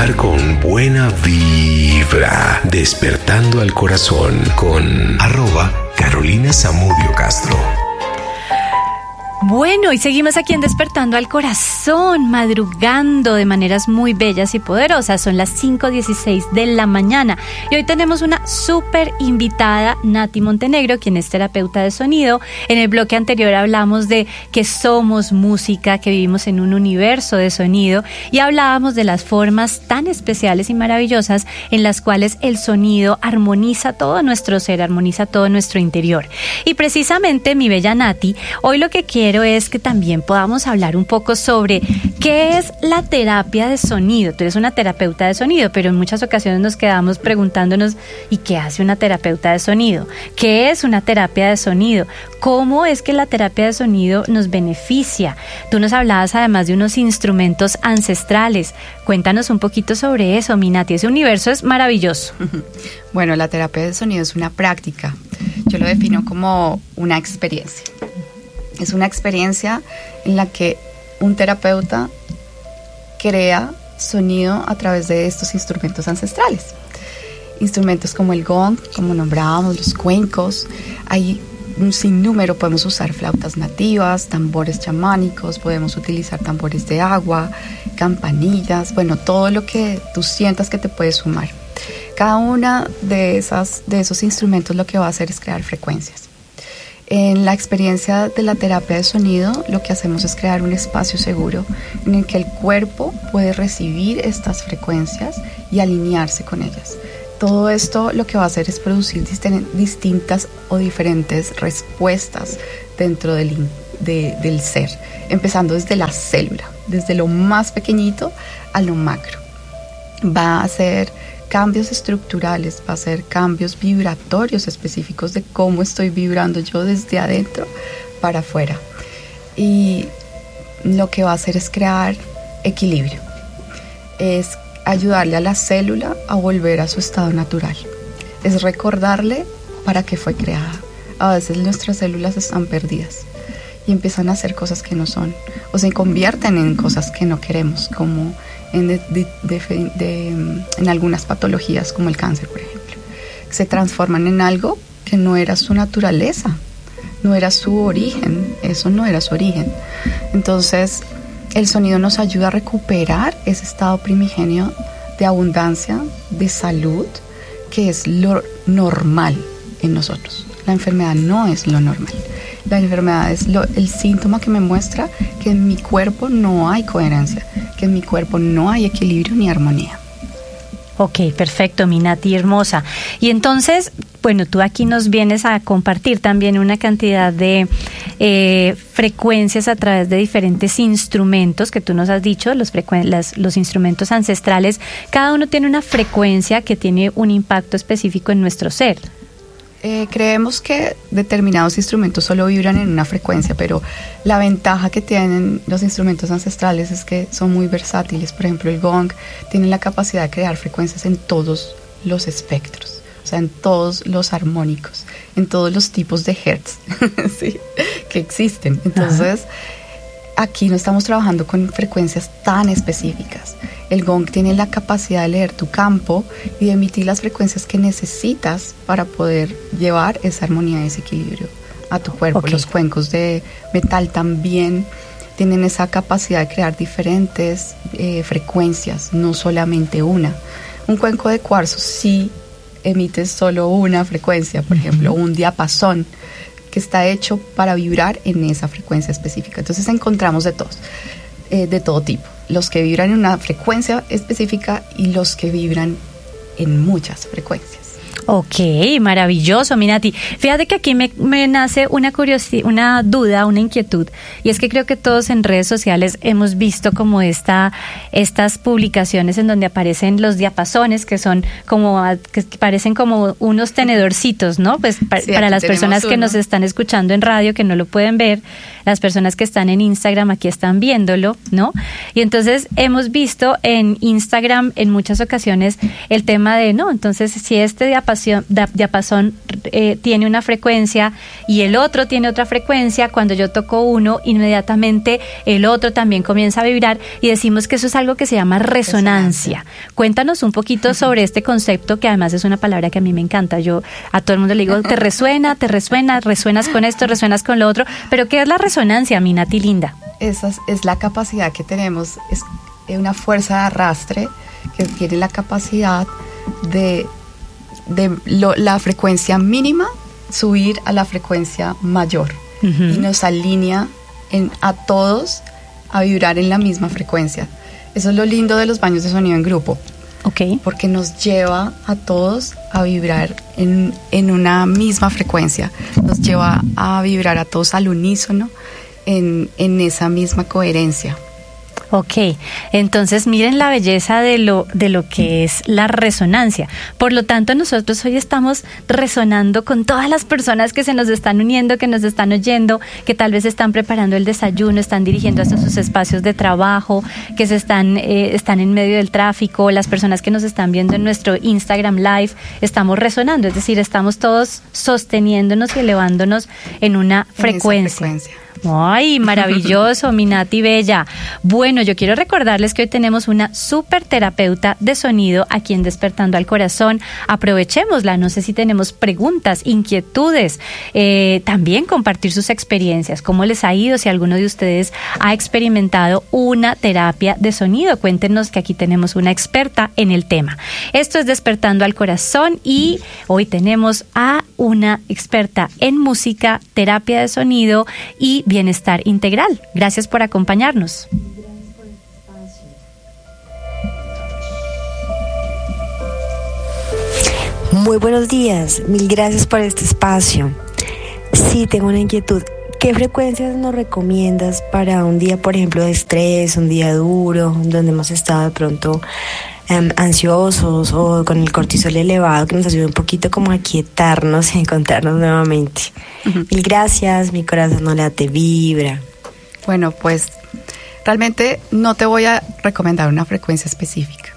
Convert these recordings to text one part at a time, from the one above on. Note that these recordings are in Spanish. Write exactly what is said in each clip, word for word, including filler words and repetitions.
comenzar con buena vibra, despertando al corazón con arroba Carolina Zamudio Castro. Bueno, y seguimos aquí en Despertando al Corazón, madrugando de maneras muy bellas y poderosas. Son las cinco dieciséis de la mañana y hoy tenemos una súper invitada, Nati Montenegro, quien es terapeuta de sonido. En el bloque anterior hablamos de que somos música, que vivimos en un universo de sonido y hablábamos de las formas tan especiales y maravillosas en las cuales el sonido armoniza todo nuestro ser, armoniza todo nuestro interior. Y precisamente, mi bella Nati, hoy lo que quiero es que también podamos hablar un poco sobre qué es la terapia de sonido. Tú eres una terapeuta de sonido, pero en muchas ocasiones nos quedamos preguntándonos ¿y qué hace una terapeuta de sonido? ¿Qué es una terapia de sonido? ¿Cómo es que la terapia de sonido nos beneficia? Tú nos hablabas además de unos instrumentos ancestrales. Cuéntanos un poquito sobre eso, mi Nati. Ese universo es maravilloso. Bueno, la terapia de sonido es una práctica. Yo lo defino como una experiencia. Es una experiencia en la que un terapeuta crea sonido a través de estos instrumentos ancestrales. Instrumentos como el gong, como nombrábamos, los cuencos. Hay un sinnúmero, podemos usar flautas nativas, tambores chamánicos, podemos utilizar tambores de agua, campanillas, bueno, todo lo que tú sientas que te puede sumar. Cada una de, esas, de esos instrumentos lo que va a hacer es crear frecuencias. En la experiencia de la terapia de sonido, lo que hacemos es crear un espacio seguro en el que el cuerpo puede recibir estas frecuencias y alinearse con ellas. Todo esto lo que va a hacer es producir distintas o diferentes respuestas dentro del, de, del ser, empezando desde la célula, desde lo más pequeñito a lo macro. Va a hacer cambios estructurales, va a ser cambios vibratorios específicos de cómo estoy vibrando yo desde adentro para afuera. Y lo que va a hacer es crear equilibrio, es ayudarle a la célula a volver a su estado natural, es recordarle para qué fue creada. A veces nuestras células están perdidas y empiezan a hacer cosas que no son, o se convierten en cosas que no queremos, como En, de, de, de, de, en algunas patologías como el cáncer, por ejemplo. Se transforman en algo que no era su naturaleza, no era su origen, eso no era su origen. Entonces, el sonido nos ayuda a recuperar ese estado primigenio de abundancia, de salud, que es lo normal en nosotros. La enfermedad no es lo normal. La enfermedad es lo, el síntoma que me muestra que en mi cuerpo no hay coherencia, que en mi cuerpo no hay equilibrio ni armonía. Ok, perfecto, mi Nati hermosa. Y entonces, bueno, tú aquí nos vienes a compartir también una cantidad de eh, frecuencias a través de diferentes instrumentos que tú nos has dicho, los, frecuen- las, los instrumentos ancestrales. Cada uno tiene una frecuencia que tiene un impacto específico en nuestro ser. Eh, creemos que determinados instrumentos solo vibran en una frecuencia, pero la ventaja que tienen los instrumentos ancestrales es que son muy versátiles. Por ejemplo, el gong tiene la capacidad de crear frecuencias en todos los espectros, o sea, en todos los armónicos, en todos los tipos de hertz ¿sí? que existen. Entonces, Ajá. aquí no estamos trabajando con frecuencias tan específicas. El gong tiene la capacidad de leer tu campo y de emitir las frecuencias que necesitas para poder llevar esa armonía y ese equilibrio a tu cuerpo. Okay. Los cuencos de metal también tienen esa capacidad de crear diferentes eh, frecuencias, no solamente una. Un cuenco de cuarzo sí emite solo una frecuencia, por ejemplo, un diapasón que está hecho para vibrar en esa frecuencia específica. Entonces encontramos de todos, eh, de todo tipo. Los que vibran en una frecuencia específica y los que vibran en muchas frecuencias. Ok, maravilloso, Minati. Fíjate que aquí me, me nace una curiosidad, una duda, una inquietud, y es que creo que todos en redes sociales hemos visto como esta, estas publicaciones en donde aparecen los diapasones, que son como, que parecen como unos tenedorcitos, ¿no? Pues pa, sí, para las personas uno. que nos están escuchando en radio, que no lo pueden ver, las personas que están en Instagram aquí están viéndolo, ¿no? Y entonces hemos visto en Instagram en muchas ocasiones el tema de, no, entonces si este diapasón diapasón, diapasón eh, tiene una frecuencia y el otro tiene otra frecuencia, cuando yo toco uno, inmediatamente el otro también comienza a vibrar y decimos que eso es algo que se llama resonancia. resonancia. Cuéntanos un poquito uh-huh. sobre este concepto, que además es una palabra que a mí me encanta. Yo a todo el mundo le digo, te resuena, te resuena, resuenas con esto, resuenas con lo otro, pero ¿qué es la resonancia, mi Nati linda? Esa es, es la capacidad que tenemos, es una fuerza de arrastre que tiene la capacidad de, de lo, la frecuencia mínima subir a la frecuencia mayor uh-huh. y nos alinea en, a todos a vibrar en la misma frecuencia. Eso es lo lindo de los baños de sonido en grupo. Okay. Porque nos lleva a todos a vibrar en, en una misma frecuencia, nos lleva a vibrar a todos al unísono en, en esa misma coherencia. Ok, entonces miren la belleza de lo, de lo que es la resonancia. Por lo tanto, nosotros hoy estamos resonando con todas las personas que se nos están uniendo, que nos están oyendo, que tal vez están preparando el desayuno, están dirigiendo hasta sus espacios de trabajo, que se están, eh, están en medio del tráfico, las personas que nos están viendo en nuestro Instagram Live, estamos resonando, es decir, estamos todos sosteniéndonos y elevándonos en una en frecuencia. Esa frecuencia. Ay, maravilloso, mi Nati bella. Bueno, yo quiero recordarles que hoy tenemos una súper terapeuta de sonido aquí en Despertando al Corazón. Aprovechémosla, no sé si tenemos preguntas, inquietudes, eh, también compartir sus experiencias, cómo les ha ido, si alguno de ustedes ha experimentado una terapia de sonido. Cuéntenos, que aquí tenemos una experta en el tema. Esto es Despertando al Corazón y hoy tenemos a una experta en música, terapia de sonido y bienestar integral. Gracias por acompañarnos. Muy buenos días, mil gracias por este espacio. Sí, tengo una inquietud. ¿Qué frecuencias nos recomiendas para un día, por ejemplo, de estrés, un día duro, donde hemos estado de pronto um, ansiosos o con el cortisol elevado, que nos ayude un poquito como a quietarnos y encontrarnos nuevamente? Uh-huh. Mil gracias, mi corazón no late, vibra. Bueno, pues realmente no te voy a recomendar una frecuencia específica.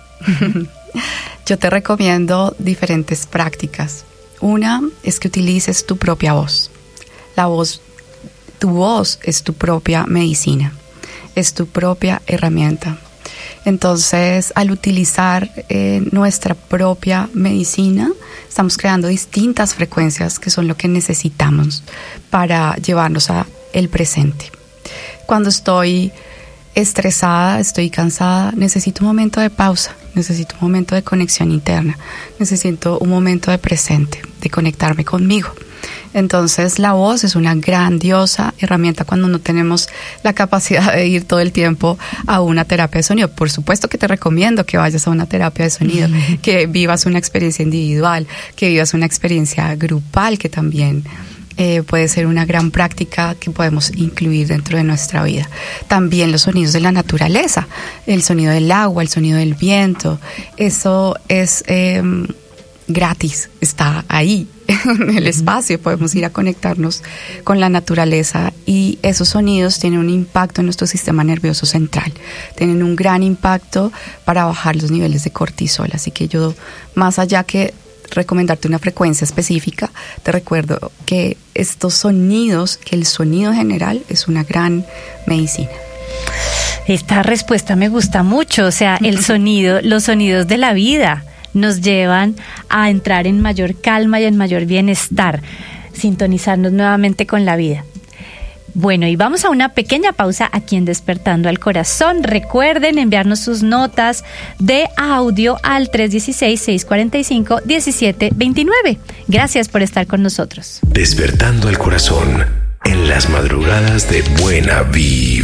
Yo te recomiendo diferentes prácticas. Una es que utilices tu propia voz. La voz, tu voz es tu propia medicina, es tu propia herramienta. Entonces, al utilizar eh, nuestra propia medicina, estamos creando distintas frecuencias que son lo que necesitamos para llevarnos a el presente. Cuando estoy estresada, estoy cansada, necesito un momento de pausa, necesito un momento de conexión interna, necesito un momento de presente, de conectarme conmigo. Entonces la voz es una grandiosa herramienta cuando no tenemos la capacidad de ir todo el tiempo a una terapia de sonido. Por supuesto que te recomiendo que vayas a una terapia de sonido, mm. que vivas una experiencia individual, que vivas una experiencia grupal, que también eh, puede ser una gran práctica que podemos incluir dentro de nuestra vida. También los sonidos de la naturaleza, el sonido del agua, el sonido del viento, eso es eh, gratis, está ahí en el espacio, podemos ir a conectarnos con la naturaleza y esos sonidos tienen un impacto en nuestro sistema nervioso central, tienen un gran impacto para bajar los niveles de cortisol, así que yo, más allá que recomendarte una frecuencia específica, te recuerdo que estos sonidos, que el sonido general es una gran medicina. Esta respuesta me gusta mucho, o sea, el sonido, los sonidos de la vida nos llevan a entrar en mayor calma y en mayor bienestar, sintonizarnos nuevamente con la vida. Bueno, y vamos a una pequeña pausa aquí en Despertando al Corazón. Recuerden enviarnos sus notas de audio al tres uno seis, seis cuatro cinco, uno siete dos nueve. Gracias por estar con nosotros. Despertando al Corazón, en las madrugadas de Buena Vibra.